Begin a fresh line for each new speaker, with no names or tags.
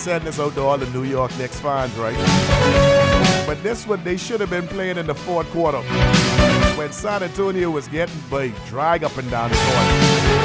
send this out to all the New York Knicks fans, right? But this one, they should have been playing in the fourth quarter when San Antonio was getting beat, drag up and down the court.